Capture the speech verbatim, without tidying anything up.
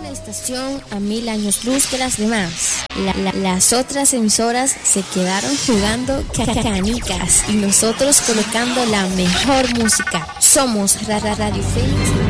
una estación a mil años luz de las demás. La, la, las otras emisoras se quedaron jugando canicas y nosotros colocando la mejor música. Somos Rara Radio Fénix.